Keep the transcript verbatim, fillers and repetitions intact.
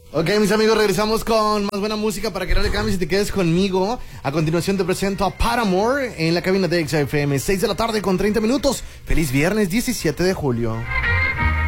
Ok, mis amigos, regresamos con más buena música para que no le cambies y te quedes conmigo. A continuación te presento a Paramore en la cabina de X F M, seis de la tarde con treinta minutos. Feliz viernes diecisiete de julio.